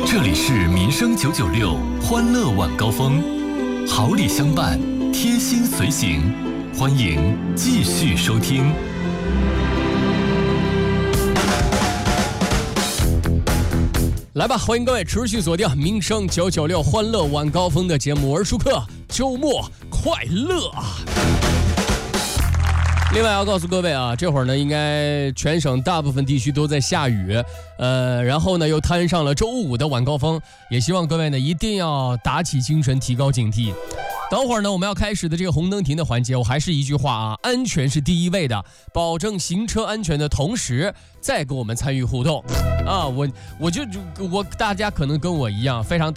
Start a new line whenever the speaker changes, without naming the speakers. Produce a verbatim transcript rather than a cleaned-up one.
这里是民生九九六欢乐晚高峰，好礼相伴，贴心随行，欢迎继续收听。
来吧，欢迎各位持续锁定民生九九六欢乐晚高峰的节目，我是舒克，周末快乐啊！另外要告诉各位啊，这会儿呢，应该全省大部分地区都在下雨，呃，然后呢又摊上了周五的晚高峰，也希望各位呢一定要打起精神，提高警惕。等会儿呢，我们要开始的这个红灯停的环节，我还是一句话啊，安全是第一位的，保证行车安全的同时，再跟我们参与互动啊。我我就我大家可能跟我一样，非常